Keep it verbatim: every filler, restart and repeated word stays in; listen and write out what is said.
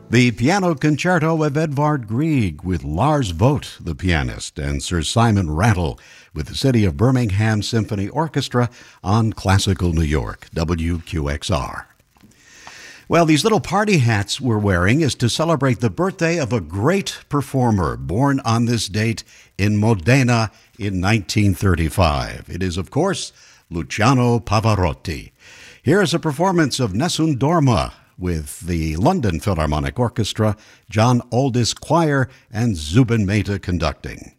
The piano concerto of Edvard Grieg with Lars Vogt, the pianist, and Sir Simon Rattle with the City of Birmingham Symphony Orchestra on Classical New York, W Q X R. Well, these little party hats we're wearing is to celebrate the birthday of a great performer born on this date in Modena in nineteen thirty-five. It is, of course, Luciano Pavarotti. Here is a performance of Nessun Dorma with the London Philharmonic Orchestra, John Aldis Choir, and Zubin Mehta conducting.